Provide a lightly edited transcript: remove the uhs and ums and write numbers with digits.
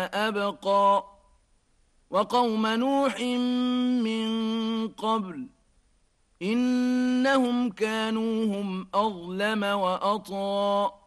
أبقى وقوم نوح من قبل إنهم كانوا هم أظلم وأطغى